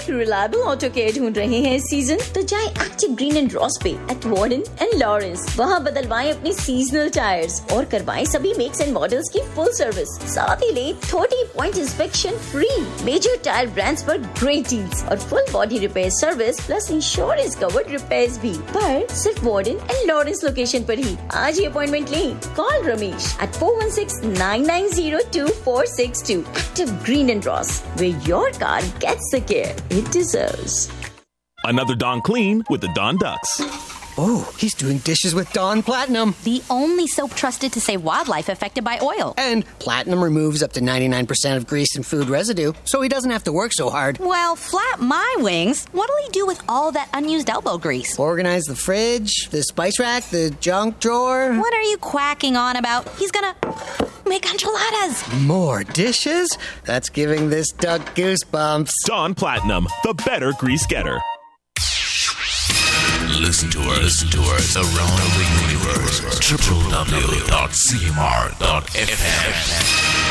एक reliable auto care ढूंढ रहे हैं इस सीजन, तो जाएं एक्टिव ग्रीन एंड रॉस पे एट वार्डन एंड लॉरेंस। वहाँ बदलवाएं अपने सीजनल टायर्स और करवाएं सभी मेक्स एंड मॉडल्स की फुल सर्विस। साथ ही ले 30 point inspection free, major tyre brands पर ग्रेट डील्स और full body repair service plus insurance covered repairs भी, पर सिर्फ वार्डन एंड लॉरेंस लोकेशन पर ही। आज ही अपॉइंटमेंट लें। Call Ramesh at 416-990-2462. Active Green and Ross, where your car gets the care it deserves. Another Dawn Clean with the Dawn Ducks. Oh, he's doing dishes with Dawn Platinum. The only soap trusted to save wildlife affected by oil. And Platinum removes up to 99% of grease and food residue, so he doesn't have to work so hard. Well, flap my wings. What'll he do with all that unused elbow grease? Organize the fridge, the spice rack, the junk drawer. What are you quacking on about? He's gonna make enchiladas. More dishes? That's giving this duck goosebumps. Dawn Platinum, the better grease getter. Listen to us around the universe. www.cmr.fm